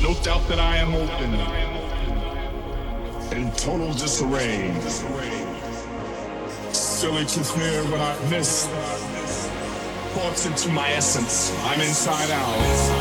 No doubt that I am open, in total disarray. Silly to clear what I've missed. Thoughts into my essence. I'm inside out.